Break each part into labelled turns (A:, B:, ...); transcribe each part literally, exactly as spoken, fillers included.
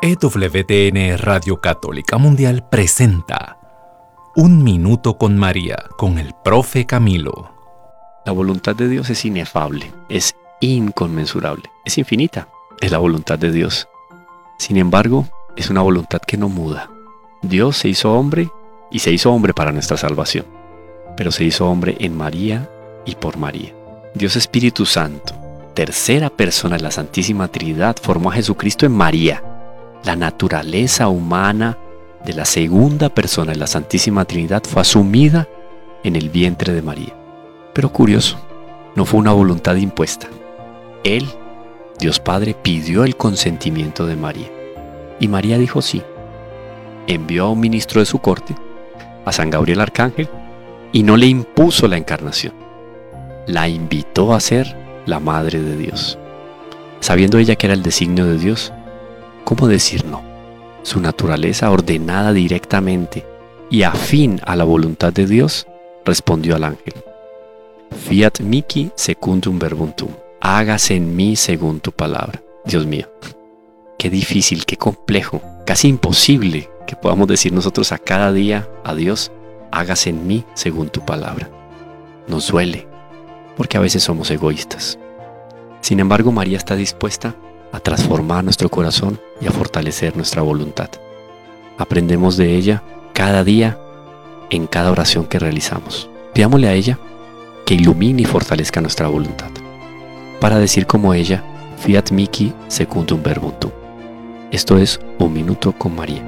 A: E W T N Radio Católica Mundial presenta Un Minuto con María, con el profe Camilo.
B: La voluntad de Dios es inefable, es inconmensurable, es infinita, es la voluntad de Dios. Sin embargo, es una voluntad que no muda. Dios se hizo hombre y se hizo hombre para nuestra salvación, pero se hizo hombre en María y por María. Dios Espíritu Santo, tercera persona de la Santísima Trinidad, formó a Jesucristo en María. La naturaleza humana de la segunda persona de la Santísima Trinidad fue asumida en el vientre de María. Pero curioso, no fue una voluntad impuesta. Él, Dios Padre, pidió el consentimiento de María. Y María dijo sí. Envió a un ministro de su corte, a San Gabriel Arcángel, y no le impuso la encarnación. La invitó a ser la Madre de Dios. Sabiendo ella que era el designio de Dios, ¿cómo decir no? Su naturaleza, ordenada directamente y afín a la voluntad de Dios, respondió al ángel: Fiat mihi secundum verbum tuum. Hágase en mí según tu palabra. Dios mío, qué difícil, qué complejo, casi imposible que podamos decir nosotros a cada día a Dios: hágase en mí según tu palabra. Nos duele, porque a veces somos egoístas. Sin embargo, María está dispuesta a transformar nuestro corazón y a fortalecer nuestra voluntad. Aprendemos de ella cada día, en cada oración que realizamos. Pidámosle a ella que ilumine y fortalezca nuestra voluntad, para decir como ella: Fiat mihi secundum verbum tuum. Esto es Un Minuto con María.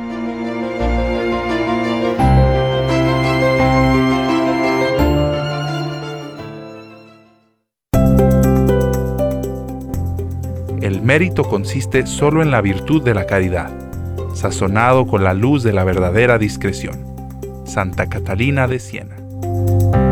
C: El mérito consiste solo en la virtud de la caridad, sazonado con la luz de la verdadera discreción. Santa Catalina de Siena.